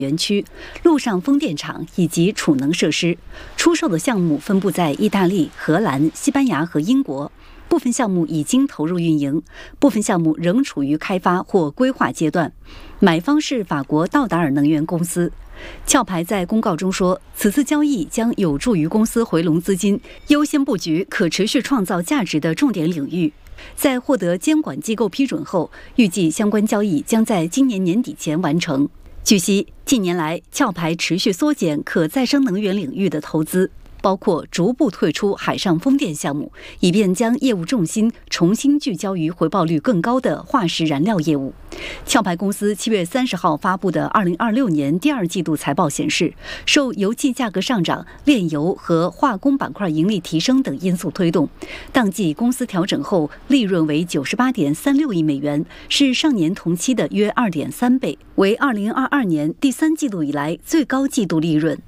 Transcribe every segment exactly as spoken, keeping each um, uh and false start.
园区、陆上风电场以及储能设施。出售的项目分布在意大利、荷兰、西班牙和英国。部分项目已经投入运营，部分项目仍处于开发或规划阶段。买方是法国道达尔能源公司。壳牌在公告中说，此次交易将有助于公司回笼资金，优先布局可持续创造价值的重点领域。在获得监管机构批准后，预计相关交易将在今年年底前完成。据悉，近年来壳牌持续缩减可再生能源领域的投资，包括逐步退出海上风电项目，以便将业务重心重新聚焦于回报率更高的化石燃料业务。壳牌公司七月三十号发布的二零二六年第二季度财报显示，受油气价格上涨、炼油和化工板块盈利提升等因素推动，当季公司调整后利润为九十八点三六亿美元，是上年同期的约二点三倍，为二零二二年第三季度以来最高季度利润。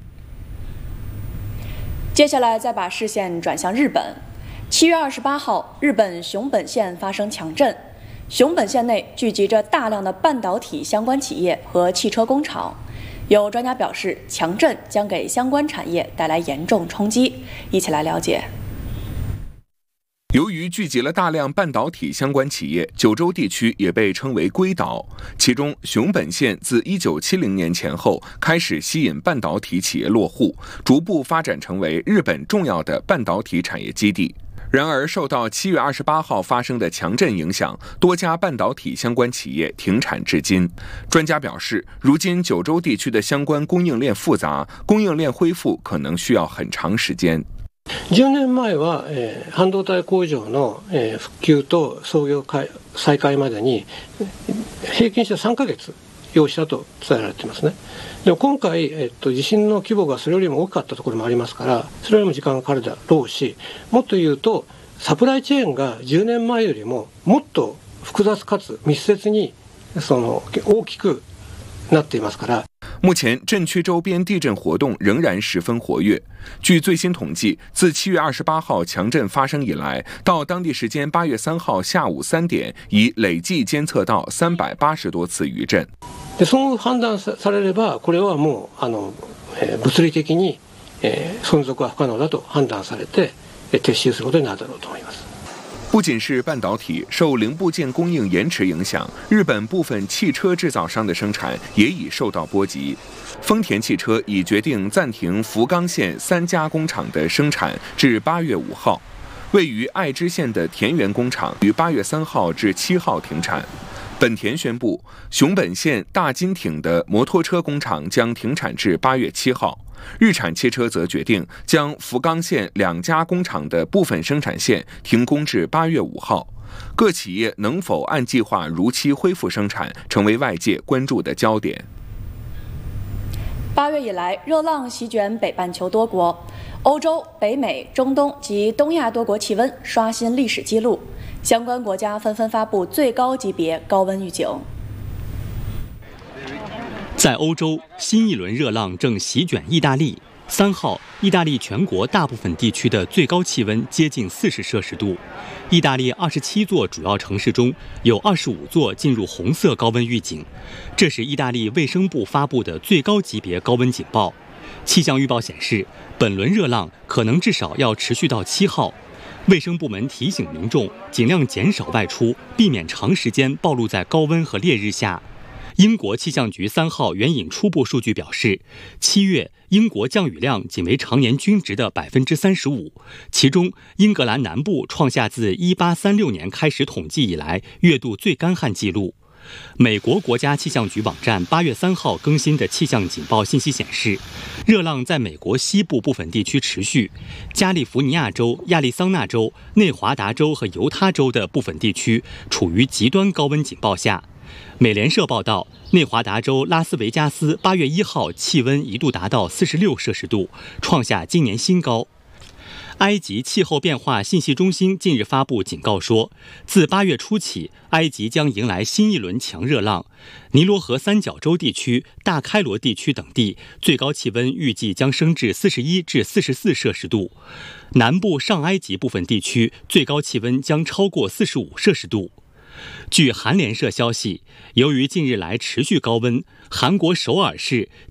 接下来再把视线转向日本。七月二十八号，日本熊本县发生强震。熊本县内聚集着大量的半导体相关企业和汽车工厂。有专家表示，强震将给相关产业带来严重冲击。一起来了解。 由于聚集了大量半导体相关企业，九州地区也被称为硅岛。其中，熊本县自一九七零年前后开始吸引半导体企业落户，逐步发展成为日本重要的半导体产业基地。然而，受到七月二十八号发生的强震影响，多家半导体相关企业停产至今。专家表示，如今九州地区的相关供应链复杂，供应链恢复可能需要很长时间。 じゅうねんまえは、えー、半導体工場の、えー、復旧と操業再開までに平均してさんかげつ要したと伝えられていますね。でも今回、えっと、地震の規模がそれよりも大きかったところもありますから、それよりも時間がかかるだろうし、もっと言うとサプライチェーンがじゅうねんまえよりももっと複雑かつ密接にその大きくなっていますから。 目前，震区周边地震活动仍然十分活跃。据最新统计，自七月二十八号强震发生以来，到当地时间八月三号下午三点，已累计监测到三百八十多次余震。 でそう判断されれば、これはもうあの、えー、物理的に、えー、存続は不可能だと判断されて、えー、撤収することになるだろうと思います。 不仅是半导体，受零部件供应延迟影响，日本部分汽车制造商的生产也已受到波及。丰田汽车已决定暂停福冈县三家工厂的生产至八月五号，位于爱知县的田园工厂于八月三号至七号停产。本田宣布，熊本县大金町的摩托车工厂将停产至八月七号。日产汽车则决定将福冈县两家工厂的部分生产线停工至八月五号。各企业能否按计划如期恢复生产，成为外界关注的焦点。 八月以来，热浪席卷北半球多国，欧洲、北美、中东及东亚多国气温刷新历史纪录，相关国家纷纷发布最高级别高温预警。 在欧洲，新一轮热浪正席卷意大利。三号，意大利全国大部分地区的最高气温接近四十摄氏度。意大利二十七座主要城市中有二十五座进入红色高温预警，这是意大利卫生部发布的最高级别高温警报。气象预报显示，本轮热浪可能至少要持续到七号。卫生部门提醒民众尽量减少外出，避免长时间暴露在高温和烈日下。英国气象局三号援引初步数据表示，七月英国降雨量仅为常年均值的百分之三十五，其中英格兰南部创下自一八三六年开始统计以来月度最干旱记录。美国国家气象局网站八月三号更新的气象警报信息显示，热浪在美国西部部分地区持续，加利福尼亚州、亚利桑那州、内华达州和犹他州的部分地区处于极端高温警报下。美联社报道，内华达州拉斯维加斯八月一号气温一度达到四十六摄氏度，创下今年新高。埃及气候变化信息中心近日发布警告说，自八月初起，埃及将迎来新一轮强热浪。尼罗河三角洲地区、大开罗地区等地最高气温预计将升至四十一至四十四摄氏度，南部上埃及部分地区最高气温将超过四十五摄氏度。据韩联社消息，由于近日来持续高温，韩国首尔市